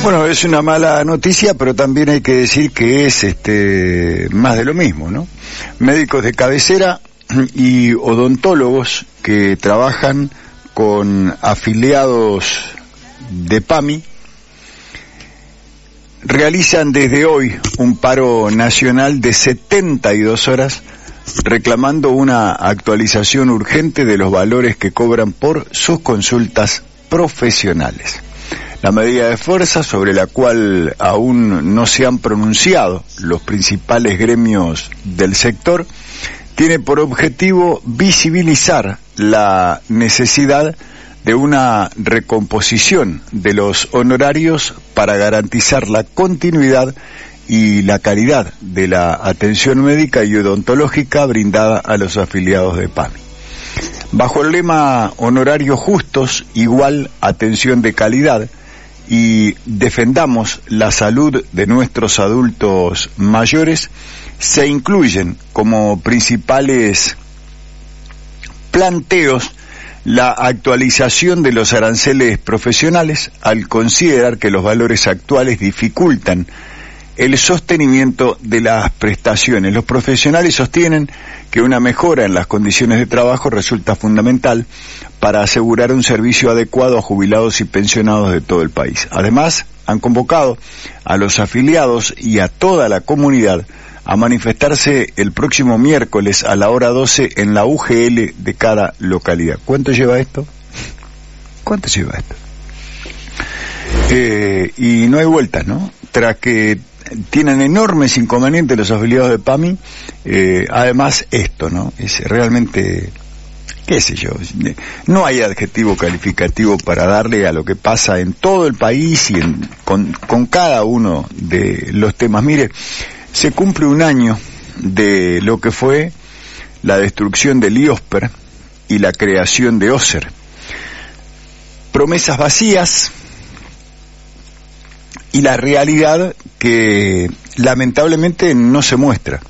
Bueno, es una mala noticia, pero también hay que decir que es más de lo mismo, ¿no? Médicos de cabecera y odontólogos que trabajan con afiliados de PAMI realizan desde hoy un paro nacional de 72 horas reclamando una actualización urgente de los valores que cobran por sus consultas profesionales. La medida de fuerza, sobre la cual aún no se han pronunciado los principales gremios del sector, tiene por objetivo visibilizar la necesidad de una recomposición de los honorarios para garantizar la continuidad y la calidad de la atención médica y odontológica brindada a los afiliados de PAMI. Bajo el lema honorarios justos igual atención de calidad y defendamos la salud de nuestros adultos mayores, se incluyen como principales planteos la actualización de los aranceles profesionales al considerar que los valores actuales dificultan el sostenimiento de las prestaciones. Los profesionales sostienen que una mejora en las condiciones de trabajo resulta fundamental para asegurar un servicio adecuado a jubilados y pensionados de todo el país. Además, han convocado a los afiliados y a toda la comunidad a manifestarse el próximo miércoles a la hora 12 en la UGL de cada localidad. ¿Cuánto lleva esto? ¿Cuánto lleva esto? Y no hay vueltas, ¿no? Tras que tienen enormes inconvenientes los afiliados de PAMI, además esto, ¿no? Es realmente, qué sé yo, no hay adjetivo calificativo para darle a lo que pasa en todo el país y con cada uno de los temas. Mire, se cumple un año de lo que fue la destrucción del IOSPER y la creación de OSER. Promesas vacías y la realidad que lamentablemente no se muestra.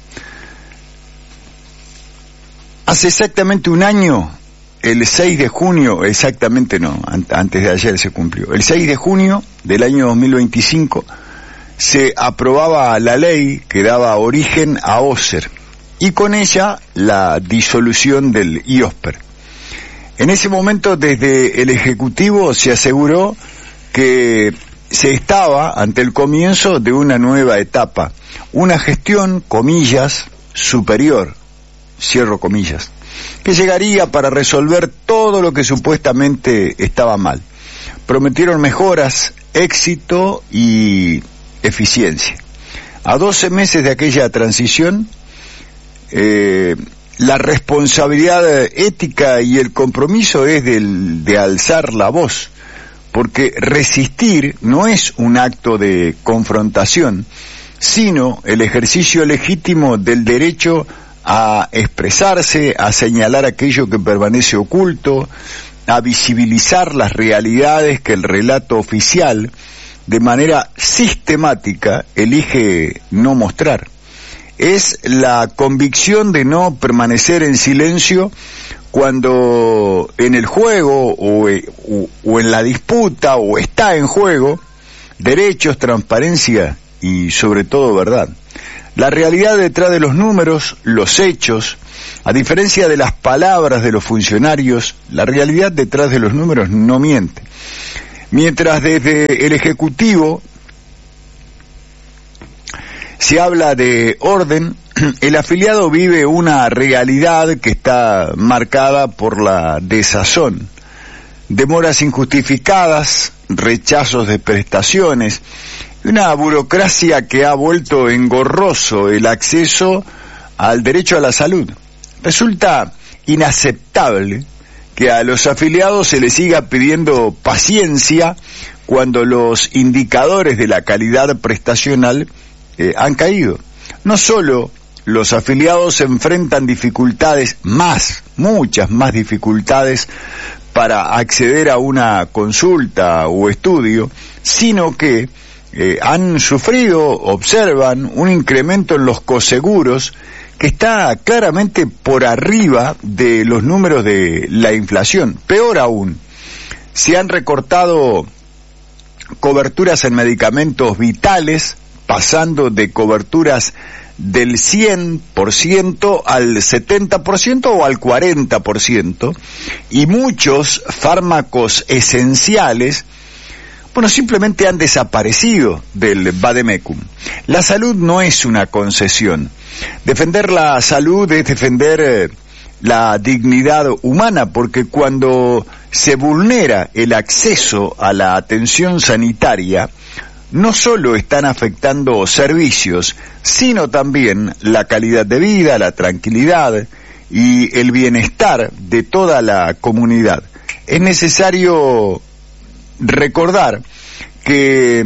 Hace exactamente un año, el 6 de junio, exactamente no, antes de ayer se cumplió, el 6 de junio del año 2025, se aprobaba la ley que daba origen a OSER y con ella la disolución del IOSPER. En ese momento, desde el Ejecutivo se aseguró que se estaba ante el comienzo de una nueva etapa, una gestión, comillas, superior, cierro comillas, que llegaría para resolver todo lo que supuestamente estaba mal. Prometieron mejoras, éxito y eficiencia. A 12 meses de aquella transición, la responsabilidad ética y el compromiso es de alzar la voz, porque resistir no es un acto de confrontación, sino el ejercicio legítimo del derecho a expresarse, a señalar aquello que permanece oculto, a visibilizar las realidades que el relato oficial de manera sistemática elige no mostrar. Es la convicción de no permanecer en silencio cuando en el juego o en la disputa o está en juego derechos, transparencia y sobre todo verdad. La realidad detrás de los números, los hechos, a diferencia de las palabras de los funcionarios, la realidad detrás de los números no miente. Mientras desde el Ejecutivo se habla de orden, el afiliado vive una realidad que está marcada por la desazón, demoras injustificadas, rechazos de prestaciones, una burocracia que ha vuelto engorroso el acceso al derecho a la salud. Resulta inaceptable que a los afiliados se les siga pidiendo paciencia cuando los indicadores de la calidad prestacional han caído. No solo los afiliados enfrentan dificultades muchas más dificultades para acceder a una consulta o estudio, sino que han sufrido, observan, un incremento en los coseguros que está claramente por arriba de los números de la inflación. Peor aún, se han recortado coberturas en medicamentos vitales, pasando de coberturas del 100% al 70% o al 40%, y muchos fármacos esenciales, bueno, simplemente han desaparecido del vademecum. La salud no es una concesión. Defender la salud es defender la dignidad humana, porque cuando se vulnera el acceso a la atención sanitaria, no solo están afectando servicios, sino también la calidad de vida, la tranquilidad y el bienestar de toda la comunidad. Es necesario recordar que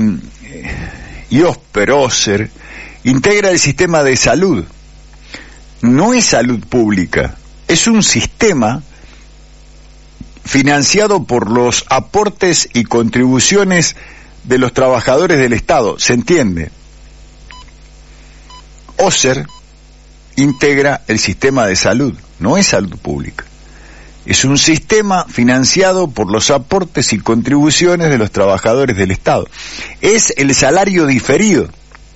IOSPER integra el sistema de salud. No es salud pública, es un sistema financiado por los aportes y contribuciones de los trabajadores del Estado, ¿se entiende? OSER integra el sistema de salud, no es salud pública. Es un sistema financiado por los aportes y contribuciones de los trabajadores del Estado. Es el salario diferido.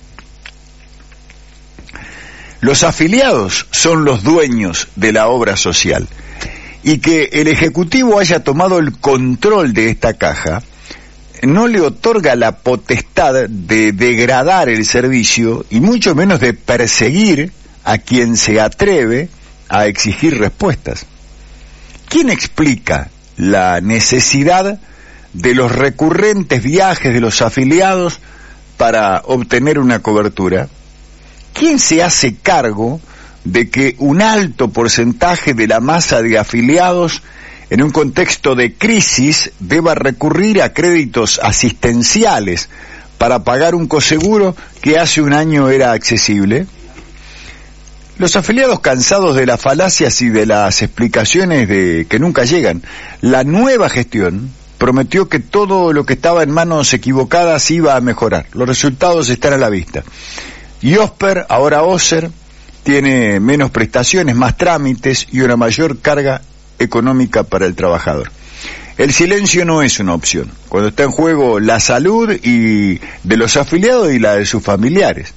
Los afiliados son los dueños de la obra social. Y que el Ejecutivo haya tomado el control de esta caja no le otorga la potestad de degradar el servicio y mucho menos de perseguir a quien se atreve a exigir respuestas. ¿Quién explica la necesidad de los recurrentes viajes de los afiliados para obtener una cobertura? ¿Quién se hace cargo de que un alto porcentaje de la masa de afiliados en un contexto de crisis deba recurrir a créditos asistenciales para pagar un coseguro que hace un año era accesible? Los afiliados, cansados de las falacias y de las explicaciones que nunca llegan, la nueva gestión prometió que todo lo que estaba en manos equivocadas iba a mejorar. Los resultados están a la vista. IOSPER, ahora OSER, tiene menos prestaciones, más trámites y una mayor carga económica para el trabajador. El silencio no es una opción, cuando está en juego la salud y de los afiliados y la de sus familiares.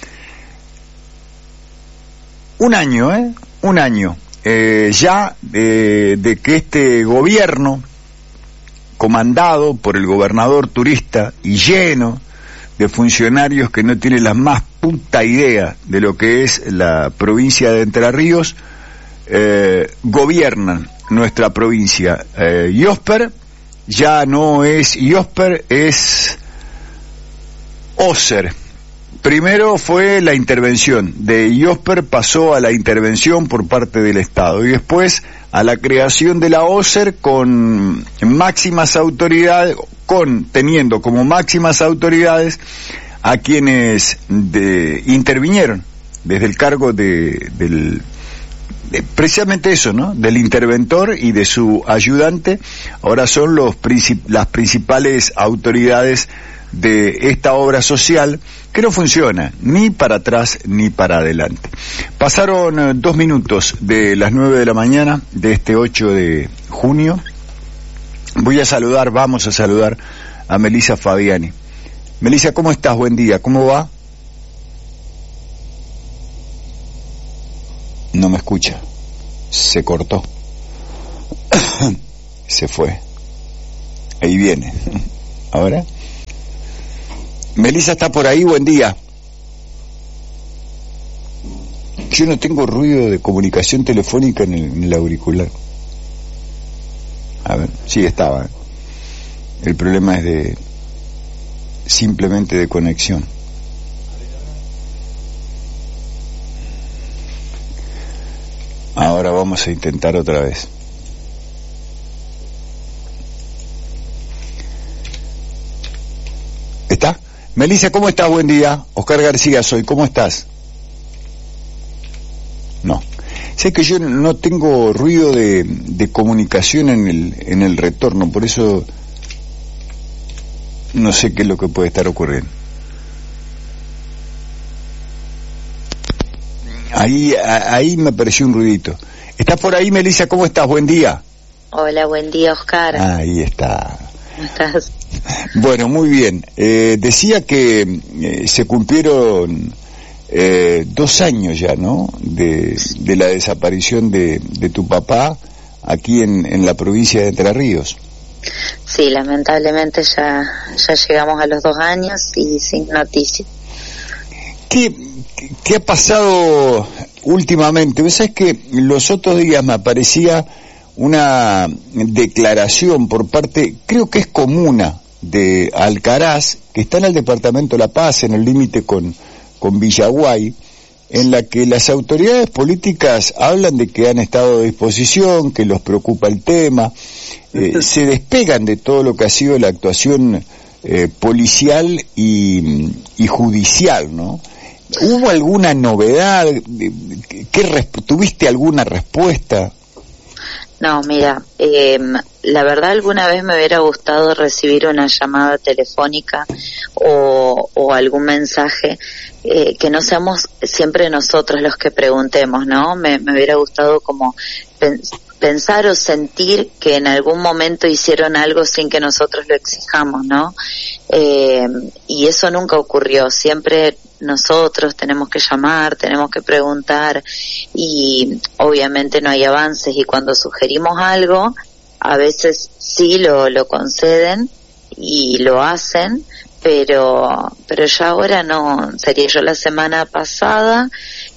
Un año ya de que este gobierno, comandado por el gobernador turista y lleno de funcionarios que no tienen la más puta idea de lo que es la provincia de Entre Ríos, gobiernan nuestra provincia. IOSPER ya no es IOSPER, es OSER. Primero fue la intervención de IOSPER, pasó a la intervención por parte del Estado y después a la creación de la OSER con máximas autoridades, teniendo como máximas autoridades a quienes intervinieron desde el cargo precisamente eso, ¿no? Del interventor y de su ayudante. Ahora son las principales autoridades de esta obra social que no funciona ni para atrás ni para adelante. Pasaron 2 minutos de las 9 de la mañana de este 8 de junio. Vamos a saludar a Melissa Fabiani. Melissa, ¿cómo estás? Buen día, ¿cómo va? No me escucha, se cortó, se fue, ahí viene, ahora. Melissa está por ahí, buen día. Yo no tengo ruido de comunicación telefónica en el auricular. A ver, sí estaba. El problema es simplemente de conexión. Ahora vamos a intentar otra vez. ¿Está? Melissa, ¿cómo estás? Buen día. Oscar García soy. ¿Cómo estás? No. Sé que yo no tengo ruido de comunicación en el retorno, por eso no sé qué es lo que puede estar ocurriendo. Ahí me apareció un ruidito. ¿Estás por ahí, Melissa? ¿Cómo estás? Buen día. Hola, buen día, Oscar. Ahí está. ¿Cómo estás? Bueno, muy bien. Decía que se cumplieron 2 años ya, ¿no? De la desaparición de tu papá aquí en la provincia de Entre Ríos. Sí, lamentablemente ya llegamos a los 2 años y sin noticias. ¿Qué ha pasado últimamente? Vos sabés que los otros días me aparecía una declaración por parte, creo que es comuna, de Alcaraz, que está en el departamento de La Paz, en el límite con Villaguay, en la que las autoridades políticas hablan de que han estado a disposición, que los preocupa el tema, se despegan de todo lo que ha sido la actuación policial y judicial, ¿no? ¿Hubo alguna novedad? ¿Tuviste alguna respuesta? No, mira, la verdad alguna vez me hubiera gustado recibir una llamada telefónica o algún mensaje, que no seamos siempre nosotros los que preguntemos, ¿no? Me hubiera gustado como pensar o sentir que en algún momento hicieron algo sin que nosotros lo exijamos, ¿no? Y eso nunca ocurrió. Siempre nosotros tenemos que llamar, tenemos que preguntar, y obviamente no hay avances, y cuando sugerimos algo a veces sí lo conceden y lo hacen, pero ya ahora no. Sería yo la semana pasada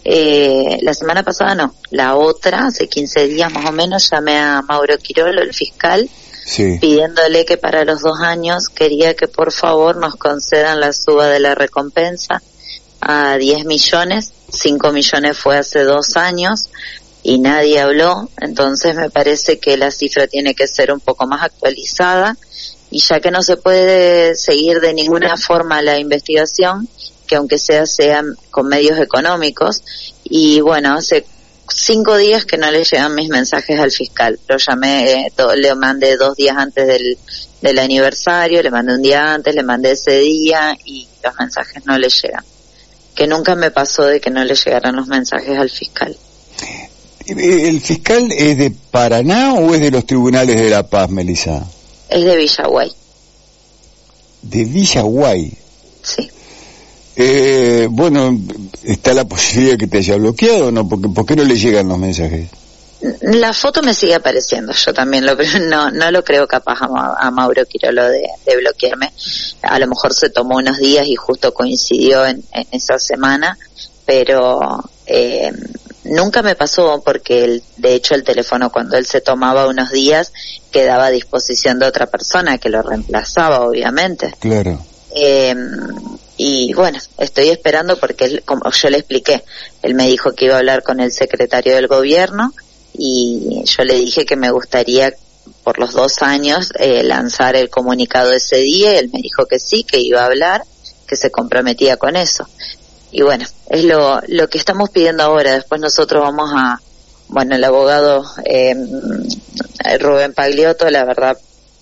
no, la otra, hace 15 días más o menos, llamé a Mauro Quirolo, el fiscal, sí, pidiéndole que para los 2 años quería que por favor nos concedan la suba de la recompensa a 10 millones, 5 millones fue hace 2 años y nadie habló. Entonces me parece que la cifra tiene que ser un poco más actualizada, y ya que no se puede seguir de ninguna forma la investigación, que aunque sea con medios económicos. Y bueno, hace 5 días que no le llegan mis mensajes al fiscal. Lo llamé, le mandé 2 días antes del aniversario, le mandé un día antes, le mandé ese día, y los mensajes no le llegan. Que nunca me pasó de que no le llegaran los mensajes al fiscal. ¿El fiscal es de Paraná o es de los tribunales de La Paz, Melissa? Es de Villaguay. ¿De Villaguay? Sí. Bueno, está la posibilidad de que te haya bloqueado, ¿no? ¿Por qué no le llegan los mensajes? La foto me sigue apareciendo, yo también no lo creo capaz a Mauro Quirolo de bloquearme. A lo mejor se tomó unos días y justo coincidió en esa semana, pero nunca me pasó, porque de hecho el teléfono, cuando él se tomaba unos días, quedaba a disposición de otra persona que lo reemplazaba, obviamente. Claro. Y bueno, estoy esperando porque él, como yo le expliqué, él me dijo que iba a hablar con el secretario del gobierno, y yo le dije que me gustaría por los 2 años lanzar el comunicado ese día, y él me dijo que sí, que iba a hablar, que se comprometía con eso. Y bueno, es lo que estamos pidiendo ahora. Después nosotros vamos el abogado Rubén Pagliotto, la verdad,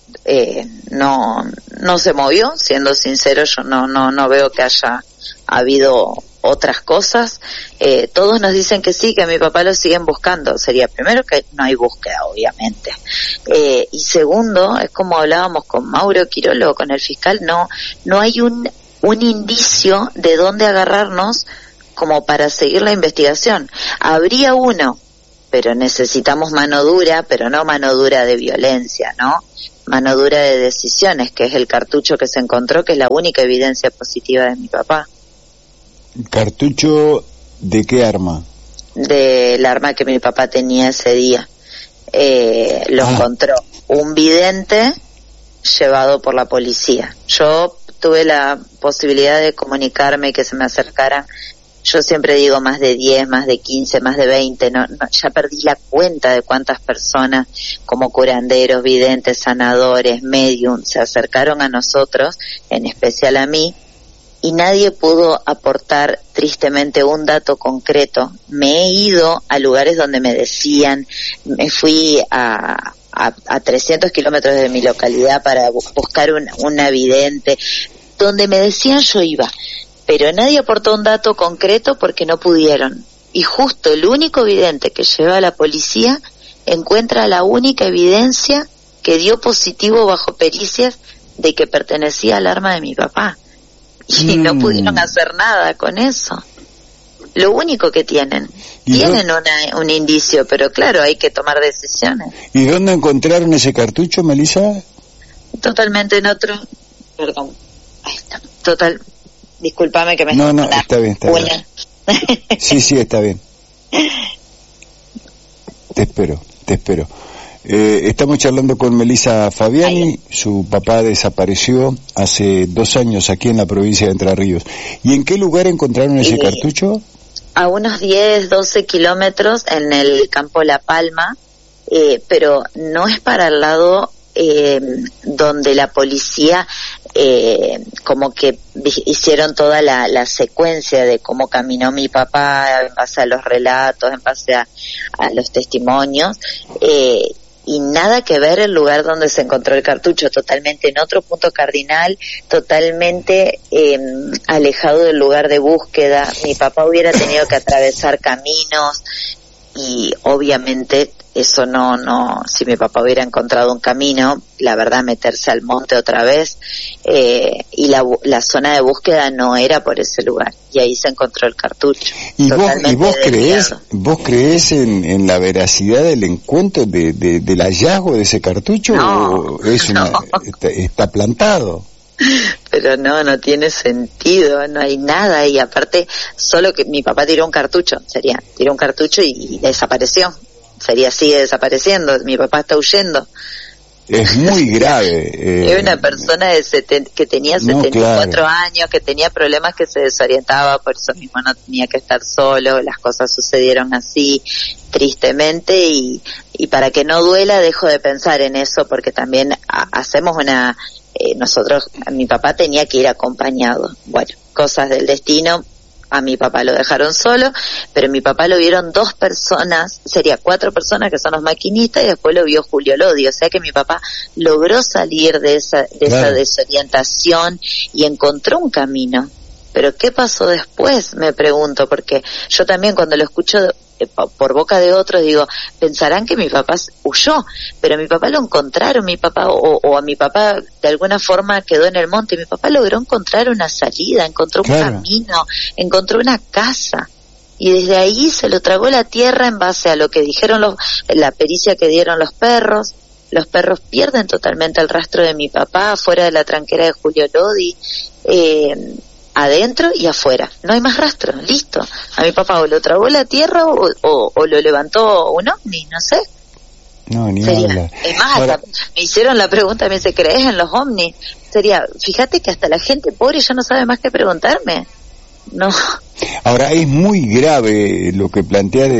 no se movió, siendo sincero. Yo no veo que haya habido otras cosas. Todos nos dicen que sí, que a mi papá lo siguen buscando. Sería primero que no hay búsqueda, obviamente, y segundo, es como hablábamos con Mauro Quirolo, con el fiscal, no hay un indicio de dónde agarrarnos como para seguir la investigación. Habría uno, pero necesitamos mano dura, pero no mano dura de violencia, ¿no? Mano dura de decisiones, que es el cartucho que se encontró, que es la única evidencia positiva de mi papá. ¿Cartucho de qué arma? Del arma que mi papá tenía ese día. Lo encontró un vidente llevado por la policía. Yo tuve la posibilidad de comunicarme y que se me acercaran. Yo siempre digo más de 10, más de 15, más de 20, ya perdí la cuenta de cuántas personas, como curanderos, videntes, sanadores, medium, se acercaron a nosotros, en especial a mí, y nadie pudo aportar tristemente un dato concreto. Me he ido a lugares donde me decían, me fui a 300 kilómetros de mi localidad para buscar una vidente, donde me decían yo iba, pero nadie aportó un dato concreto porque no pudieron. Y justo el único vidente que lleva a la policía encuentra la única evidencia que dio positivo bajo pericias de que pertenecía al arma de mi papá. Y no pudieron hacer nada con eso. Lo único que tienen un indicio, pero claro, hay que tomar decisiones. ¿Y dónde encontraron ese cartucho, Melissa? Totalmente en otro... Perdón. Ahí está. Discúlpame que me... No, está bien. Sí, está bien. Te espero. Estamos charlando con Melissa Fabiani. Su papá desapareció hace 2 años aquí en la provincia de Entre Ríos. ¿Y en qué lugar encontraron ese cartucho? A unos 10, 12 kilómetros en el campo La Palma, pero no es para el lado donde la policía como que hicieron toda la secuencia de cómo caminó mi papá en base a los relatos, en base a los testimonios, y nada que ver el lugar donde se encontró el cartucho, totalmente en otro punto cardinal, totalmente alejado del lugar de búsqueda. Mi papá hubiera tenido que atravesar caminos y obviamente eso no, si mi papá hubiera encontrado un camino, la verdad meterse al monte otra vez, y la zona de búsqueda no era por ese lugar, y ahí se encontró el cartucho. ¿Y vos creés en la veracidad del encuentro del hallazgo de ese cartucho? No, ¿O está plantado? Pero no tiene sentido, no hay nada, y aparte solo que mi papá tiró un cartucho y desapareció. Sigue desapareciendo, mi papá está huyendo. Es muy grave. Es una persona que tenía 74 años, que tenía problemas, que se desorientaba, por eso mismo no tenía que estar solo, las cosas sucedieron así, tristemente, y para que no duela dejo de pensar en eso, porque también hacemos mi papá tenía que ir acompañado. Bueno, cosas del destino. A mi papá lo dejaron solo, pero mi papá lo vieron 2 personas, 4 personas que son los maquinistas, y después lo vio Julio Lodi, o sea que mi papá logró salir de esa desorientación y encontró un camino. Pero ¿qué pasó después? Me pregunto, porque yo también cuando lo escucho por boca de otros digo, pensarán que mi papá huyó, pero mi papá lo encontraron, o a mi papá de alguna forma quedó en el monte, y mi papá logró encontrar una salida, encontró un camino, encontró una casa, y desde ahí se lo tragó la tierra en base a lo que dijeron la pericia que dieron los perros. Los perros pierden totalmente el rastro de mi papá fuera de la tranquera de Julio Lodi, adentro y afuera, no hay más rastro, listo. A mi papá o lo tragó la tierra o lo levantó un ovni, no sé. No, ni habla. Es más, me hicieron la pregunta, me dice, ¿crees en los ovnis? Fíjate que hasta la gente pobre ya no sabe más que preguntarme. No. Ahora, es muy grave lo que plantea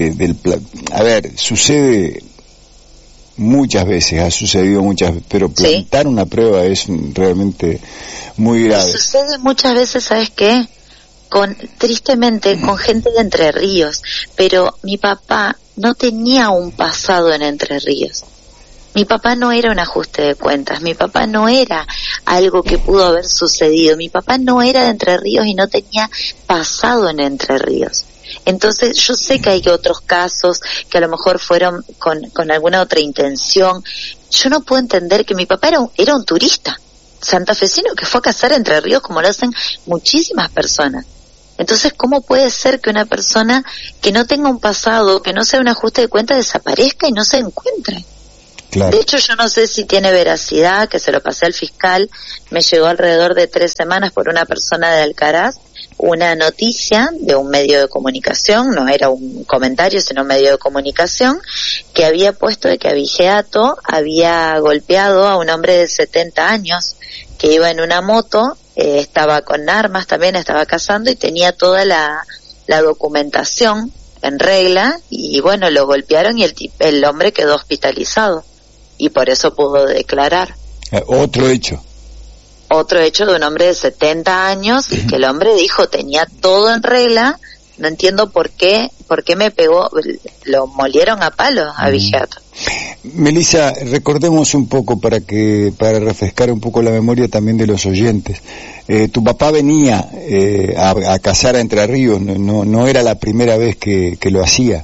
a ver, sucede muchas veces, ha sucedido muchas veces, pero plantar una prueba es realmente muy grave. Sucede muchas veces, ¿sabes qué? Tristemente, con gente de Entre Ríos, pero mi papá no tenía un pasado en Entre Ríos. Mi papá no era un ajuste de cuentas, mi papá no era algo que pudo haber sucedido, mi papá no era de Entre Ríos y no tenía pasado en Entre Ríos. Entonces yo sé que hay otros casos que a lo mejor fueron con alguna otra intención. Yo no puedo entender que mi papá era un turista santafesino que fue a cazar a Entre Ríos como lo hacen muchísimas personas. Entonces, ¿cómo puede ser que una persona que no tenga un pasado, que no sea un ajuste de cuentas, desaparezca y no se encuentre? Claro. De hecho, yo no sé si tiene veracidad, que se lo pasé al fiscal, me llegó alrededor de 3 semanas por una persona de Alcaraz, una noticia de un medio de comunicación, no era un comentario, sino un medio de comunicación, que había puesto de que Abigeato había golpeado a un hombre de 70 años que iba en una moto, estaba con armas también, estaba cazando y tenía toda la documentación en regla, y bueno, lo golpearon y el hombre quedó hospitalizado y por eso pudo declarar. Otro hecho de un hombre de 70 años, y que el hombre dijo tenía todo en regla. No entiendo por qué me pegó, lo molieron a palos a Abigeato. Melissa, recordemos un poco para refrescar un poco la memoria también de los oyentes. Tu papá venía a cazar a Entre Ríos, no era la primera vez que lo hacía.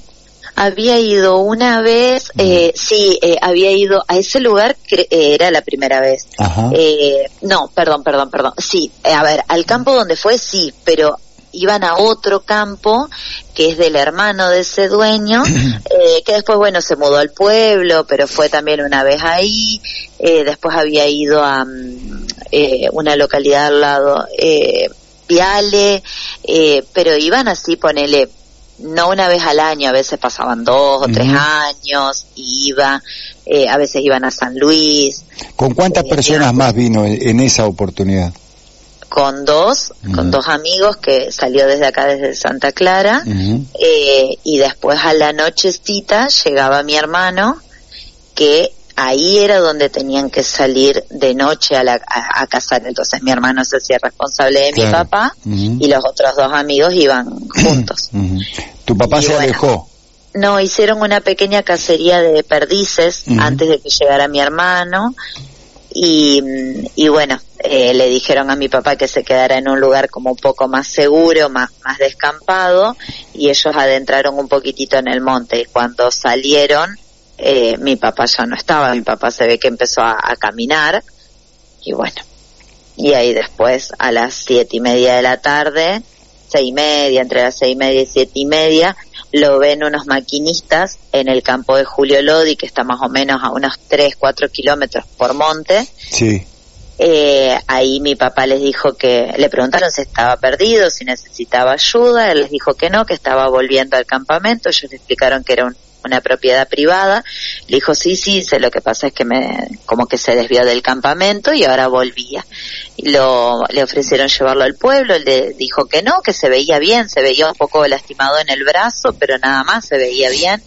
Había ido una vez, había ido a ese lugar, era la primera vez. No, perdón. Sí, a ver, al campo donde fue, sí, pero iban a otro campo que es del hermano de ese dueño, que después, bueno, se mudó al pueblo, pero fue también una vez ahí. Después había ido a una localidad al lado, Viale, pero iban así, ponele, no una vez al año, a veces pasaban 2 o 3 años, a veces iban a San Luis. ¿Con cuántas personas más vino en esa oportunidad? Con dos amigos que salió desde acá, desde Santa Clara, y después a la nochecita llegaba mi hermano, que ahí era donde tenían que salir de noche a cazar. Entonces mi hermano se hacía responsable de mi papá, y los otros 2 amigos iban juntos. ¿Tu papá se alejó? No, hicieron una pequeña cacería de perdices antes de que llegara mi hermano, y bueno, le dijeron a mi papá que se quedara en un lugar como un poco más seguro, más descampado, y ellos adentraron un poquitito en el monte, y cuando salieron, mi papá ya no estaba. Mi papá se ve que empezó a caminar, y bueno, y ahí después a las 7:30 de la tarde, 6:30, entre las 6:30 y 7:30, lo ven unos maquinistas en el campo de Julio Lodi, que está más o menos a unos 3-4 kilómetros por monte. Sí. Ahí mi papá les dijo que, le preguntaron si estaba perdido, si necesitaba ayuda. Él les dijo que no, que estaba volviendo al campamento. Ellos le explicaron que era una propiedad privada. Le dijo sí, lo que pasa es que como que se desvió del campamento y ahora volvía. Le ofrecieron llevarlo al pueblo. Él le dijo que no, que se veía bien, se veía un poco lastimado en el brazo, pero nada más, se veía bien.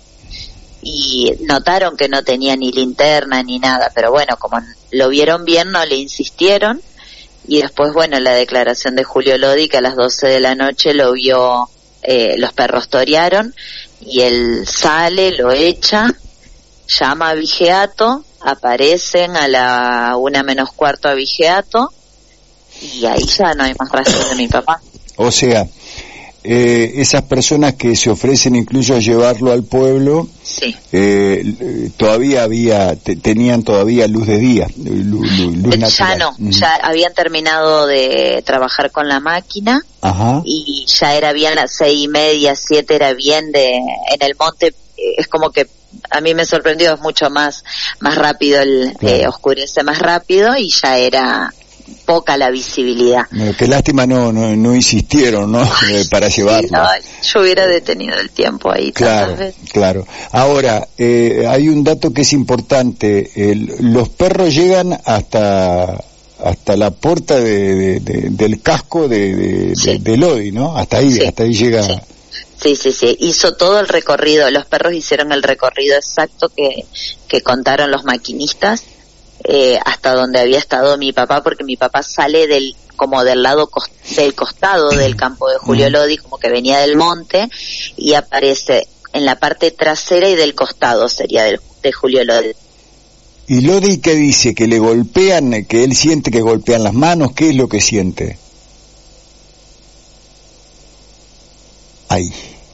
Y notaron que no tenía ni linterna ni nada, pero bueno, como lo vieron bien, no le insistieron. Y después, bueno, la declaración de Julio Lodi, que a las 12 de la noche lo vio, los perros torearon, y él sale, lo echa, llama a Vigiato, aparecen a la 1:45 a Vigiato, y ahí ya no hay más rastro de mi papá. O sea, esas personas que se ofrecen incluso a llevarlo al pueblo, sí, todavía tenían todavía luz de día, luz natural. Ya no, ya habían terminado de trabajar con la máquina. Y ya era bien las 6:30, 7, era bien en el monte. Es como que a mí me sorprendió, es mucho más rápido, oscurece más rápido, y ya era poca la visibilidad. Qué lástima no insistieron, ¿no? Para llevarlo. No, yo hubiera detenido el tiempo ahí. Claro. Ahora, hay un dato que es importante. Los perros llegan hasta la puerta del casco de Lodi, ¿no? Hasta ahí llega. Sí. Hizo todo el recorrido. Los perros hicieron el recorrido exacto que contaron los maquinistas, hasta donde había estado mi papá, porque mi papá sale del lado del costado del campo de Julio Lodi, como que venía del monte, y aparece en la parte trasera y del costado, sería de Julio Lodi. ¿Y Lodi qué dice? ¿Que le golpean, que él siente que golpean las manos? ¿Qué es lo que siente? Ahí.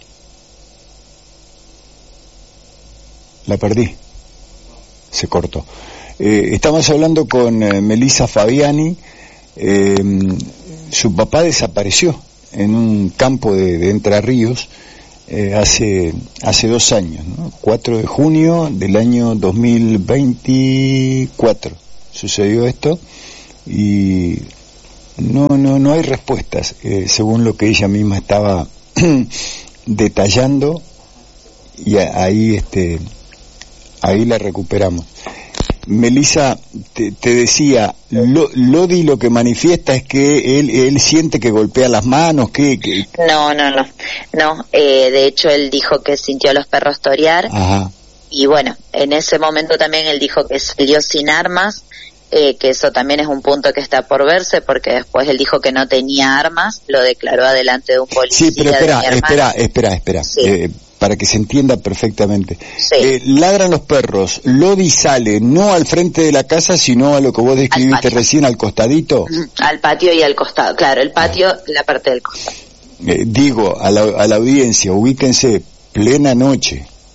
La perdí. Se cortó. Estamos hablando con Melissa Fabiani. Su papá desapareció en un campo de Entre Ríos hace 2 años, ¿no? 4 de junio del año 2024 sucedió esto, y no hay respuestas, según lo que ella misma estaba detallando, y ahí la recuperamos. Melissa, te decía, Lodi lo que manifiesta es que él siente que golpea las manos, que... No, de hecho él dijo que sintió a los perros torear. Y bueno, en ese momento también él dijo que salió sin armas, que eso también es un punto que está por verse, porque después él dijo que no tenía armas, lo declaró adelante de un policía. Sí, pero espera. Sí. Para que se entienda perfectamente. Sí. Ladran los perros, Lodi sale no al frente de la casa, sino a lo que vos describiste recién, al costadito. Al patio y al costado, claro, el patio, la parte del costado. Digo a la audiencia, ubíquense, plena noche,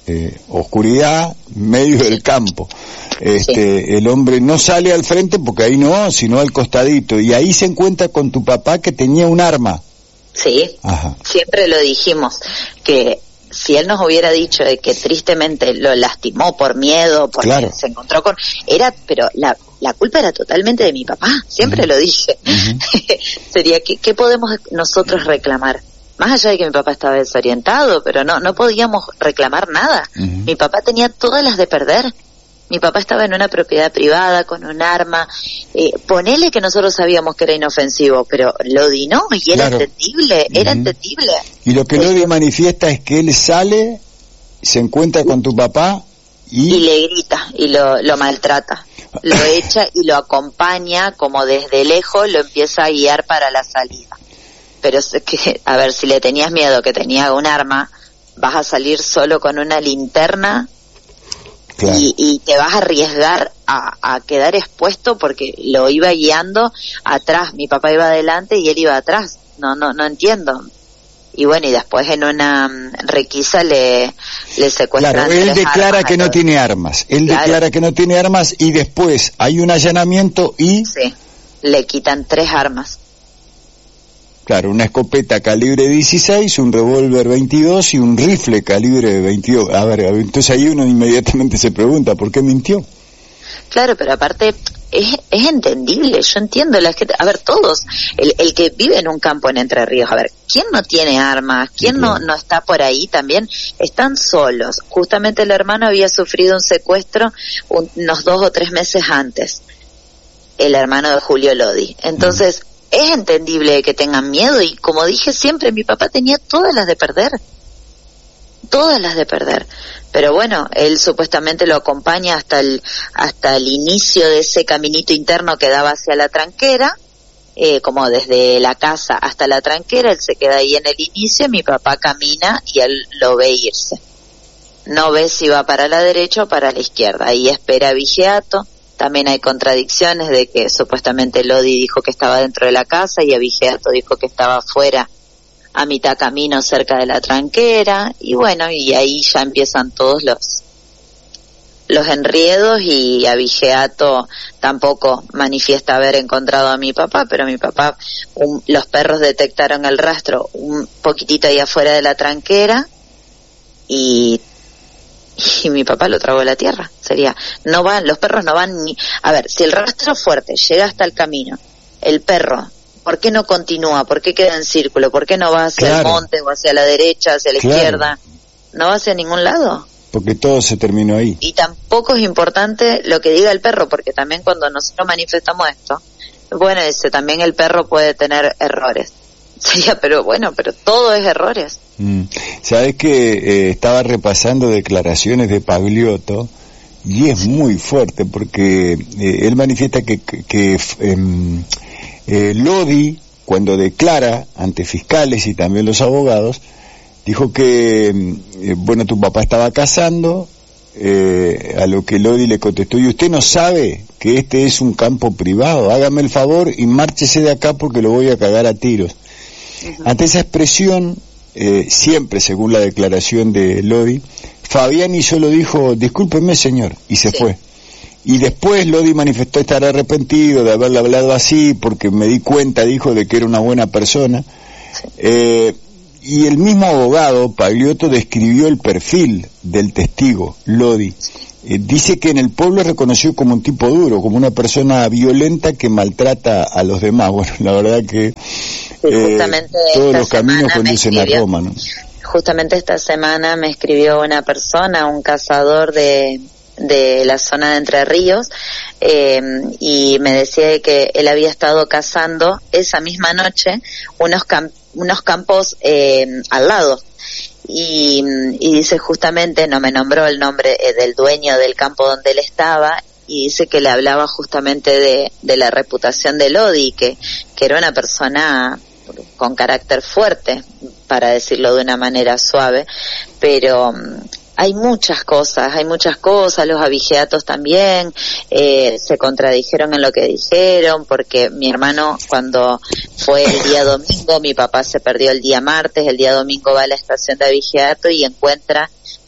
oscuridad, medio del campo. Sí. El hombre no sale al frente porque ahí no, sino al costadito, y ahí se encuentra con tu papá que tenía un arma. Sí, Ajá. siempre lo dijimos, que si él nos hubiera dicho de que tristemente lo lastimó por miedo, porque Claro. se encontró con... pero la culpa era totalmente de mi papá, siempre lo dije. Sería, ¿qué podemos nosotros reclamar? Más allá de que mi papá estaba desorientado, pero no podíamos reclamar nada. Mi papá tenía todas las de perder. Mi papá estaba en una propiedad privada con un arma. Ponele que nosotros sabíamos que era inofensivo, pero Lodi no, y era Claro. entendible, era entendible. Y lo que Lodi manifiesta es que él sale, se encuentra con tu papá Y le grita y lo maltrata, lo echa y lo acompaña como desde lejos, lo empieza a guiar para la salida. Pero es que, a ver, si le tenías miedo que tenía un arma, vas a salir solo con una linterna. Claro. Y te vas a arriesgar a quedar expuesto porque lo iba guiando atrás, mi papá iba adelante y él iba atrás. No entiendo. Y bueno, y después en una requisa le secuestran. Claro, él 3 declara armas que no tiene armas. Él Claro. declara que no tiene armas y después hay un allanamiento y... Sí, le quitan 3 armas. Claro, una escopeta calibre 16, un revólver 22 y un rifle calibre 22. A ver, entonces ahí uno inmediatamente se pregunta, ¿por qué mintió? Claro, pero aparte es entendible, yo entiendo, a ver, todos, el que vive en un campo en Entre Ríos, a ver, ¿quién no tiene armas? ¿Quién no está por ahí también? Están solos. Justamente el hermano había sufrido un secuestro unos 2 o 3 meses antes, el hermano de Julio Lodi. Entonces, es entendible que tengan miedo y como dije siempre, mi papá tenía todas las de perder. Pero bueno, él supuestamente lo acompaña hasta el inicio de ese caminito interno que daba hacia la tranquera, como desde la casa hasta la tranquera, él se queda ahí en el inicio, mi papá camina y él lo ve irse. No ve si va para la derecha o para la izquierda, ahí espera Vigiato. También hay contradicciones de que supuestamente Lodi dijo que estaba dentro de la casa y Vigiato dijo que estaba afuera a mitad camino cerca de la tranquera, y bueno, y ahí ya empiezan todos los enriedos, y Abigeato tampoco manifiesta haber encontrado a mi papá, pero mi papá, los perros detectaron el rastro un poquitito ahí afuera de la tranquera, y mi papá lo tragó de la tierra. Los perros no van ni, a ver, si el rastro fuerte llega hasta el camino, el perro, ¿por qué no continúa? ¿Por qué queda en círculo? ¿Por qué no va hacia el monte o hacia la derecha, hacia la izquierda? ¿No va hacia ningún lado? Porque todo se terminó ahí. Y tampoco es importante lo que diga el perro, porque también cuando nosotros manifestamos esto, bueno, también el perro puede tener errores. Pero todo es errores. Sabes que estaba repasando declaraciones de Pagliotto y es muy fuerte porque él manifiesta que Lodi, cuando declara ante fiscales y también los abogados, dijo que tu papá estaba cazando, a lo que Lodi le contestó: y usted no sabe que este es un campo privado, hágame el favor y márchese de acá porque lo voy a cagar a tiros. Ante esa expresión, siempre según la declaración de Lodi, Fabiani solo dijo: discúlpeme señor, y se fue. Y después Lodi manifestó estar arrepentido de haberle hablado así, porque me di cuenta, dijo, de que era una buena persona. Y el mismo abogado, Pagliotto, describió el perfil del testigo, Lodi. Dice que en el pueblo es reconocido como un tipo duro, como una persona violenta que maltrata a los demás. Bueno, la verdad que todos los caminos conducen a Roma, ¿no? Justamente esta semana me escribió una persona, un cazador de la zona de Entre Ríos, y me decía que él había estado cazando esa misma noche unos campos al lado, y dice, justamente, no me nombró el nombre del dueño del campo donde él estaba, y dice que le hablaba justamente de la reputación de Lodi, que era una persona con carácter fuerte, para decirlo de una manera suave, pero hay muchas cosas, los abigeatos también se contradijeron en lo que dijeron, porque mi hermano, cuando fue el día domingo, mi papá se perdió el día martes, el día domingo va a la estación de abigeato y encuentra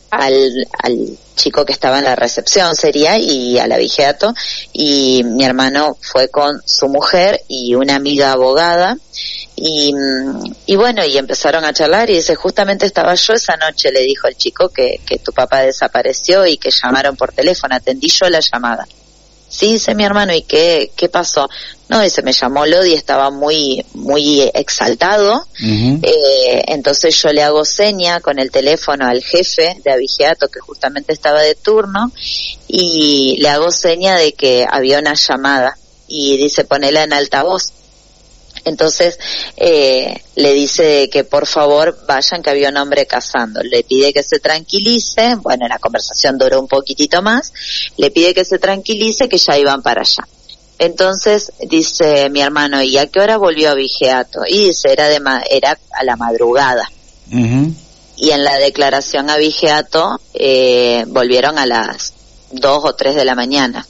al chico que estaba en la recepción sería, y al abigeato, y mi hermano fue con su mujer y una amiga abogada, y bueno, y empezaron a charlar, y dice, justamente estaba yo esa noche, le dijo el chico, que tu papá desapareció y que llamaron por teléfono, atendí yo la llamada. Sí, dice mi hermano, ¿y qué pasó? No, dice, me llamó Lodi, estaba muy exaltado, entonces yo le hago seña con el teléfono al jefe de abigeato, que justamente estaba de turno, y le hago seña de que había una llamada, y dice, ponela en altavoz. Entonces le dice que por favor vayan, que había un hombre cazando. Le pide que se tranquilice, bueno, la conversación duró un poquitito más, le pide que se tranquilice, que ya iban para allá. Entonces dice mi hermano, ¿y a qué hora volvió abigeato? Y dice, era a la madrugada. Y en la declaración abigeato volvieron a las 2 o 3 de la mañana.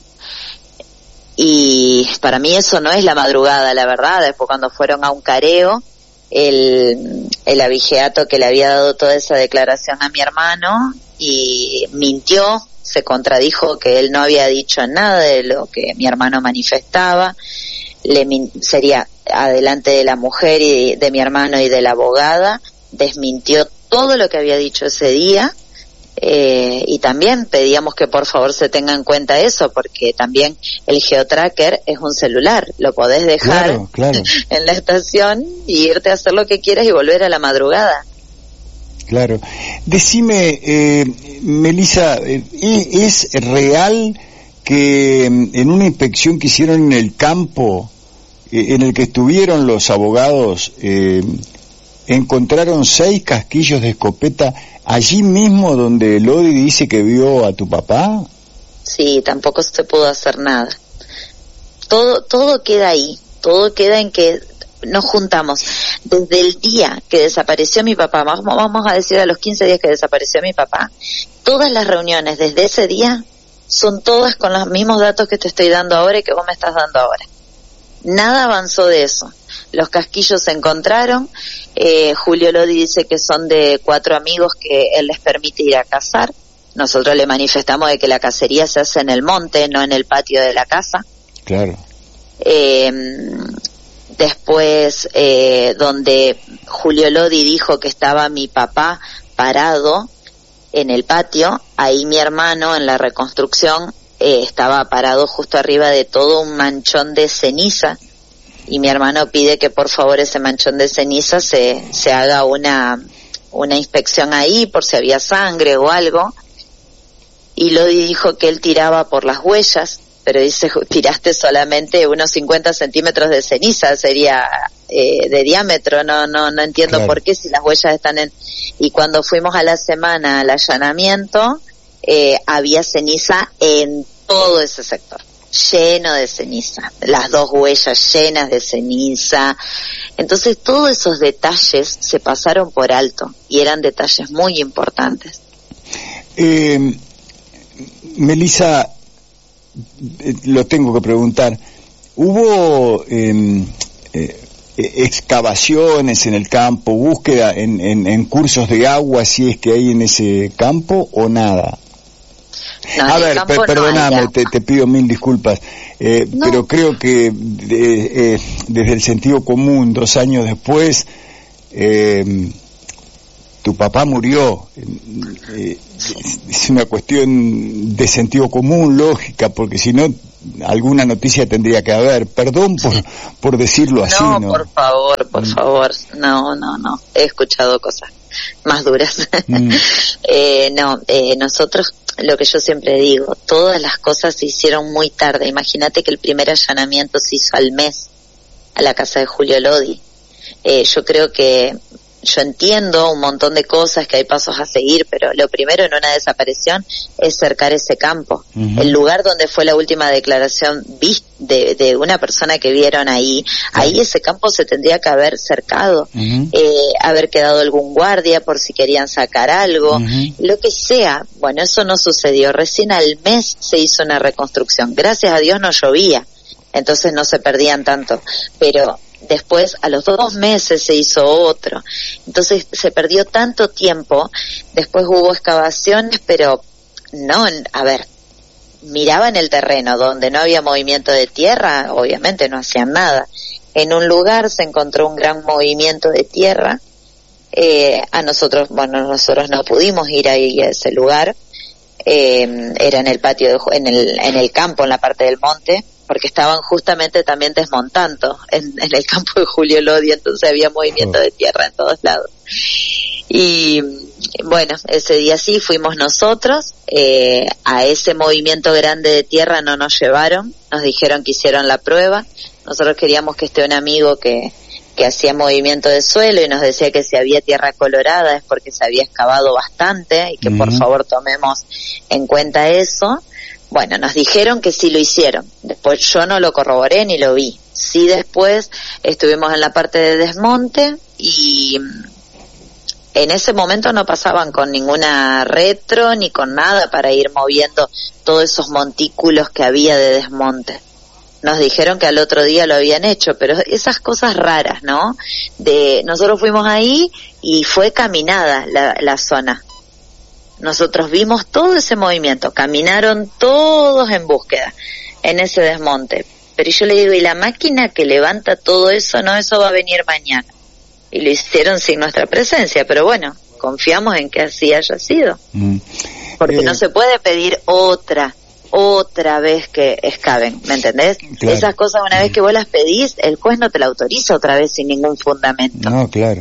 Y para mí eso no es la madrugada, la verdad. Después, cuando fueron a un careo, el abigeato que le había dado toda esa declaración a mi hermano, y mintió, se contradijo, que él no había dicho nada de lo que mi hermano manifestaba, sería adelante de la mujer y de mi hermano y de la abogada, desmintió todo lo que había dicho ese día. Y también pedíamos que por favor se tenga en cuenta eso, porque también el geotracker es un celular, lo podés dejar claro. en la estación y irte a hacer lo que quieras y volver a la madrugada. Claro. Decime, Melissa, ¿es real que en una inspección que hicieron en el campo, en el que estuvieron los abogados, encontraron 6 casquillos de escopeta allí mismo donde Lodi dice que vio a tu papá? Sí, tampoco se pudo hacer nada. Todo queda ahí, todo queda en que nos juntamos. Desde el día que desapareció mi papá, vamos a decir a los 15 días que desapareció mi papá, todas las reuniones desde ese día son todas con los mismos datos que te estoy dando ahora y que vos me estás dando ahora. Nada avanzó de eso. Los casquillos se encontraron, Julio Lodi dice que son de 4 amigos que él les permite ir a cazar. Nosotros le manifestamos de que la cacería se hace en el monte, no en el patio de la casa. Claro. Después, donde Julio Lodi dijo que estaba mi papá parado en el patio, ahí mi hermano en la reconstrucción estaba parado justo arriba de todo un manchón de ceniza, y mi hermano pide que por favor ese manchón de ceniza se haga una inspección ahí por si había sangre o algo, y Lodi dijo que él tiraba por las huellas, pero dice, tiraste solamente unos 50 centímetros de ceniza, sería de diámetro, no entiendo claro. Por qué, si las huellas están en... Y cuando fuimos a la semana al allanamiento, había ceniza en todo ese sector, lleno de ceniza, las 2 huellas llenas de ceniza. Entonces todos esos detalles se pasaron por alto, y eran detalles muy importantes. Melissa, lo tengo que preguntar, ¿hubo excavaciones en el campo, búsqueda en cursos de agua, si es que hay en ese campo, o nada? No, a ver, perdóname, no te pido 1000 disculpas, no. Pero creo que desde el sentido común, 2 años después, tu papá murió. Es una cuestión de sentido común, lógica, porque si no, alguna noticia tendría que haber. Perdón por decirlo así, ¿no? No, por favor, no, he escuchado cosas más duras. Nosotros, lo que yo siempre digo, todas las cosas se hicieron muy tarde. Imagínate que el primer allanamiento se hizo al mes a la casa de Julio Lodi. Yo creo que yo entiendo un montón de cosas, que hay pasos a seguir, pero lo primero en una desaparición es cercar ese campo. Uh-huh. El lugar donde fue la última declaración de una persona que vieron ahí, ahí ese campo se tendría que haber cercado, uh-huh. Haber quedado algún guardia por si querían sacar algo, uh-huh. Lo que sea. Bueno, eso no sucedió. Recién al mes se hizo una reconstrucción. Gracias a Dios no llovía, entonces no se perdían tanto. Pero después a los 2 meses se hizo otro. Entonces se perdió tanto tiempo, después hubo excavaciones, pero no, a ver, miraban el terreno donde no había movimiento de tierra, obviamente no hacían nada. En un lugar se encontró un gran movimiento de tierra, nosotros no pudimos ir ahí a ese lugar, era en el patio, en el campo, en la parte del monte, porque estaban justamente también desmontando en el campo de Julio Lodi, entonces había movimiento de tierra en todos lados. Y bueno, ese día sí fuimos nosotros, a ese movimiento grande de tierra no nos llevaron, nos dijeron que hicieron la prueba. Nosotros queríamos que esté un amigo que hacía movimiento de suelo y nos decía que si había tierra colorada es porque se había excavado bastante y que por favor tomemos en cuenta eso. Bueno, nos dijeron que sí lo hicieron. Después yo no lo corroboré ni lo vi. Sí, después estuvimos en la parte de desmonte y en ese momento no pasaban con ninguna retro ni con nada para ir moviendo todos esos montículos que había de desmonte. Nos dijeron que al otro día lo habían hecho, pero esas cosas raras, ¿no? Nosotros fuimos ahí y fue caminada la zona. Nosotros vimos todo ese movimiento, caminaron todos en búsqueda en ese desmonte. Pero yo le digo, ¿y la máquina que levanta todo eso? No, eso va a venir mañana. Y lo hicieron sin nuestra presencia, pero bueno, confiamos en que así haya sido. Porque no se puede pedir otra vez que excaven, ¿me entendés? Claro. Esas cosas una vez que vos las pedís, el juez no te la autoriza otra vez sin ningún fundamento. No, claro.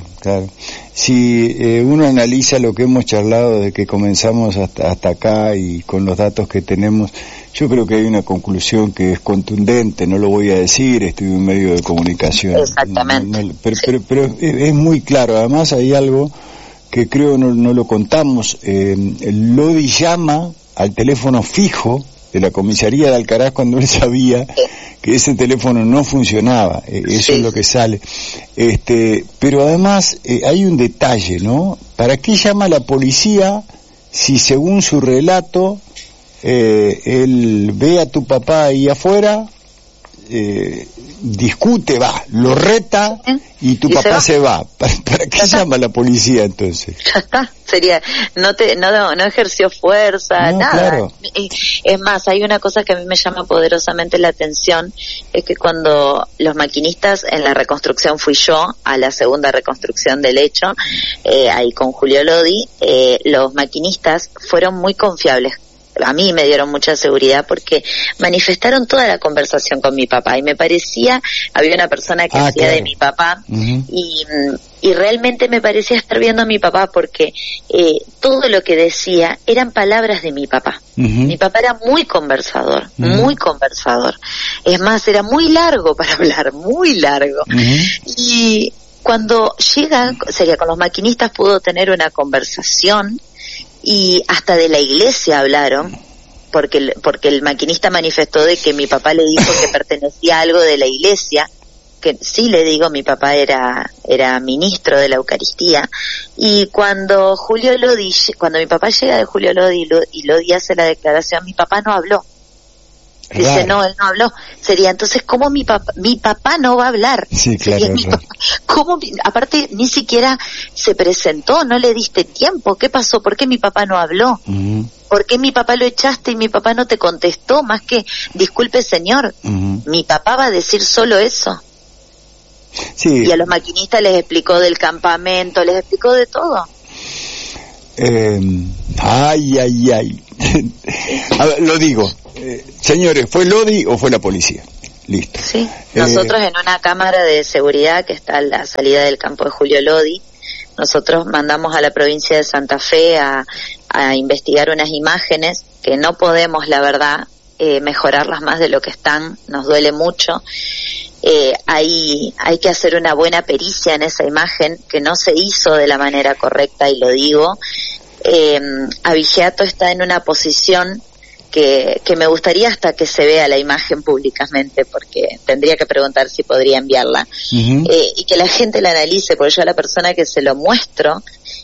Si uno analiza lo que hemos charlado de que comenzamos hasta acá y con los datos que tenemos, yo creo que hay una conclusión que es contundente, no lo voy a decir, estoy en un medio de comunicación. Exactamente. Pero es muy claro, además hay algo que creo no lo contamos, Lodi llama al teléfono fijo de la comisaría de Alcaraz cuando él sabía que ese teléfono no funcionaba, eso es lo que sale. Pero además hay un detalle, ¿no? ¿Para qué llama a la policía si según su relato él ve a tu papá ahí afuera, discute, lo reta y tu papá se va? ¿Para qué llama a la policía entonces? Ya está, no ejerció fuerza, nada. Claro. Es más, hay una cosa que a mí me llama poderosamente la atención, es que cuando los maquinistas, en la reconstrucción fui yo, a la segunda reconstrucción del hecho, ahí con Julio Lodi, los maquinistas fueron muy confiables. A mí me dieron mucha seguridad porque manifestaron toda la conversación con mi papá y me parecía, había una persona que hacía de mi papá y realmente me parecía estar viendo a mi papá porque todo lo que decía eran palabras de mi papá. Mi papá era muy conversador, muy conversador. Es más, era muy largo para hablar, muy largo. Y cuando llega, sería con los maquinistas, pudo tener una conversación. Y hasta de la iglesia hablaron, porque el maquinista manifestó de que mi papá le dijo que pertenecía a algo de la iglesia, que sí le digo, mi papá era ministro de la Eucaristía, y cuando mi papá llega de Julio Lodi y Lodi hace la declaración, mi papá no habló. Dice, no, él no habló. Sería, entonces, ¿cómo mi papá no va a hablar? Sí, claro. ¿Cómo? Aparte, ni siquiera se presentó, no le diste tiempo. ¿Qué pasó? ¿Por qué mi papá no habló? ¿Por qué mi papá lo echaste y mi papá no te contestó? Más que, disculpe señor, mi papá va a decir solo eso. Sí. Y a los maquinistas les explicó del campamento, les explicó de todo. Ay. A ver, lo digo. Señores, ¿fue Lodi o fue la policía? Listo. Sí, nosotros en una cámara de seguridad que está a la salida del campo de Julio Lodi, nosotros mandamos a la provincia de Santa Fe a investigar unas imágenes que no podemos, la verdad, mejorarlas más de lo que están, nos duele mucho. Hay que hacer una buena pericia en esa imagen que no se hizo de la manera correcta, y lo digo. Abigeato está en una posición que me gustaría hasta que se vea la imagen públicamente, porque tendría que preguntar si podría enviarla, y que la gente la analice, porque yo a la persona que se lo muestro,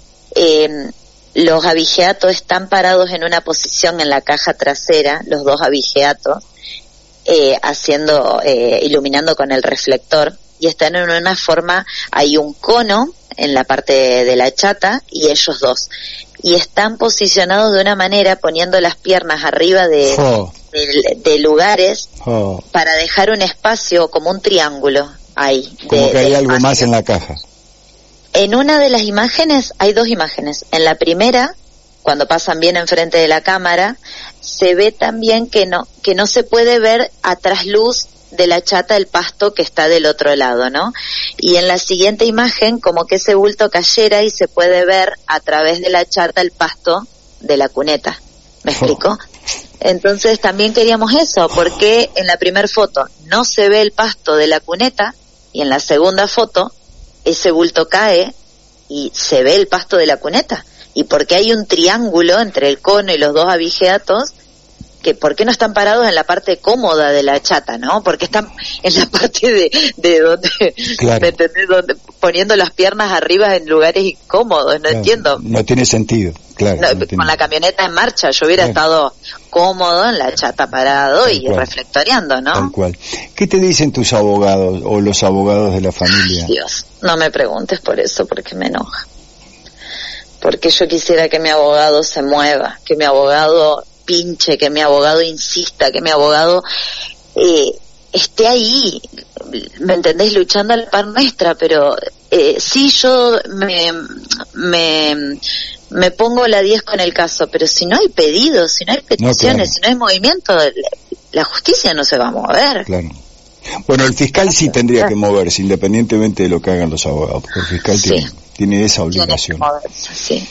los abigeatos están parados en una posición en la caja trasera, los dos abigeatos, iluminando con el reflector, y están en una forma, hay un cono en la parte de la chata y ellos dos. Y están posicionados de una manera, poniendo las piernas arriba de lugares para dejar un espacio como un triángulo ahí. Como que hay algo más en la caja. En una de las imágenes, hay dos imágenes. En la primera, cuando pasan bien enfrente de la cámara, se ve también que no se puede ver a trasluz de la chata el pasto que está del otro lado, ¿no? Y en la siguiente imagen, como que ese bulto cayera y se puede ver a través de la chata el pasto de la cuneta. ¿Me explico? Entonces también queríamos eso, porque en la primera foto no se ve el pasto de la cuneta y en la segunda foto ese bulto cae y se ve el pasto de la cuneta. Y porque hay un triángulo entre el cono y los dos abigeatos, que ¿por qué no están parados en la parte cómoda de la chata, no? Porque están en la parte de donde, claro. ¿me entendés? Donde, poniendo las piernas arriba en lugares incómodos, no entiendo. No tiene sentido, claro. No, con la camioneta en marcha, yo hubiera estado cómodo en la chata parado y reflectoreando, ¿no? Tal cual. ¿Qué te dicen tus abogados o los abogados de la familia? Ay, Dios, no me preguntes por eso, porque me enoja. Porque yo quisiera que mi abogado se mueva, que mi abogado pinche, que mi abogado insista, que mi abogado esté ahí, ¿me entendés? Luchando a la par nuestra, pero sí, yo me pongo la 10 con el caso, pero si no hay pedidos, si no hay peticiones, si no hay movimiento, la justicia no se va a mover. Claro. Bueno, el fiscal sí tendría que moverse, independientemente de lo que hagan los abogados, porque el fiscal tiene esa obligación. Tiene que moverse, sí.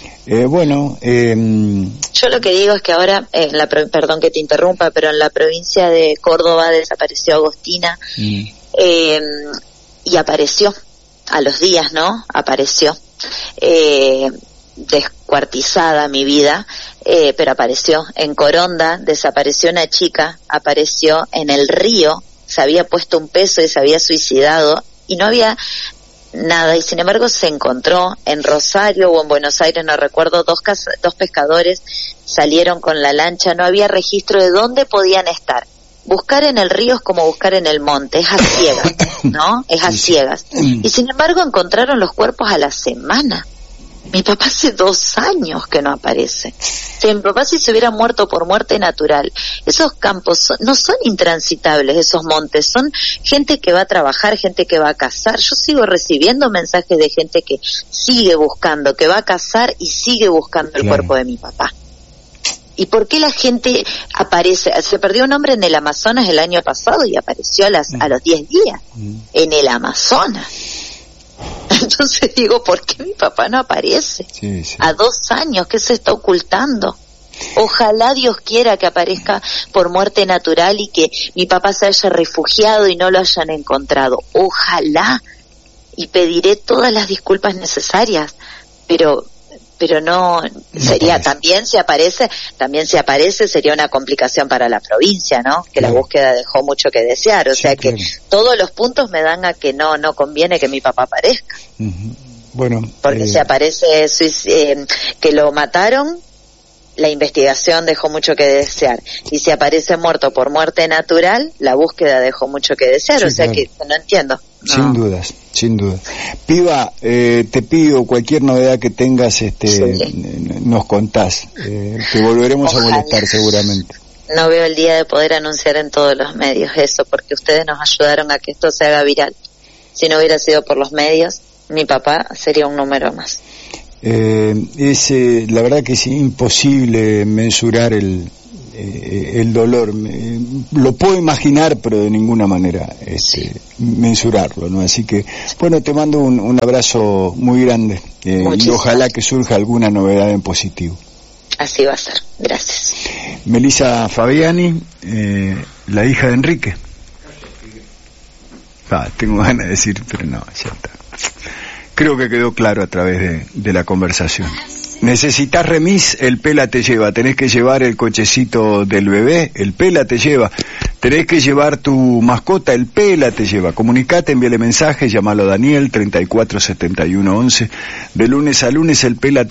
Yo lo que digo es que ahora, perdón que te interrumpa, pero en la provincia de Córdoba desapareció Agostina y apareció a los días, ¿no? Apareció descuartizada mi vida, pero apareció en Coronda, desapareció una chica, apareció en el río, se había puesto un peso y se había suicidado y no había nada, y sin embargo se encontró en Rosario o en Buenos Aires, no recuerdo, dos pescadores salieron con la lancha, no había registro de dónde podían estar. Buscar en el río es como buscar en el monte, es a ciegas, ¿no? Es a ciegas. Y sin embargo encontraron los cuerpos a la semana. Mi papá hace 2 años que no aparece. Si mi papá si se hubiera muerto por muerte natural, esos campos no son intransitables, esos montes, son gente que va a trabajar, gente que va a cazar. Yo sigo recibiendo mensajes de gente que sigue buscando, que va a cazar y sigue buscando el cuerpo de mi papá. ¿Y por qué la gente aparece? Se perdió un hombre en el Amazonas el año pasado y apareció a los 10 días en el Amazonas. Entonces digo, ¿por qué mi papá no aparece? A 2 años, ¿qué se está ocultando? Ojalá Dios quiera que aparezca por muerte natural y que mi papá se haya refugiado y no lo hayan encontrado. Ojalá. Y pediré todas las disculpas necesarias, pero no sería también si aparece sería una complicación para la provincia, ¿no? Que la búsqueda dejó mucho que desear, o sea que todos los puntos me dan a que no conviene que mi papá aparezca. Bueno, porque si aparece que lo mataron, la investigación dejó mucho que desear, y si aparece muerto por muerte natural, la búsqueda dejó mucho que desear, o sea que no entiendo. Sin dudas. Piba, te pido cualquier novedad que tengas, nos contás. Te volveremos a molestar seguramente. No veo el día de poder anunciar en todos los medios eso, porque ustedes nos ayudaron a que esto se haga viral. Si no hubiera sido por los medios, mi papá sería un número más. La verdad que es imposible mensurar el dolor. Lo puedo imaginar, pero de ninguna manera mensurarlo, ¿no? Así que, bueno, te mando un abrazo muy grande y ojalá que surja alguna novedad en positivo. Así va a ser. Gracias. Melissa Fabiani, la hija de Enrique. Tengo ganas de decir, pero no, ya está. Creo que quedó claro a través de la conversación. Necesitas remis, el Pela te lleva. Tenés que llevar el cochecito del bebé, el Pela te lleva. Tenés que llevar tu mascota, el Pela te lleva. Comunicate, envíale mensaje, llámalo a Daniel 347111. De lunes a lunes el Pela